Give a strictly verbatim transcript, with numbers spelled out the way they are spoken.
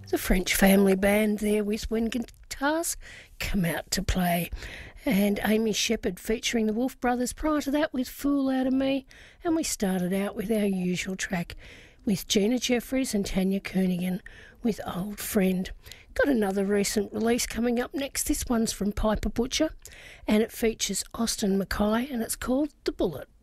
the French Family Band there with When Guitars Come Out to Play. And Amy Shepherd featuring the Wolf Brothers prior to that with Fool Out of Me. And we started out with our usual track with Gina Jeffries and Tanya Kernaghan with Old Friend. Got another recent release coming up next. This one's from Piper Butcher and it features Austin Mackay and it's called The Bullet.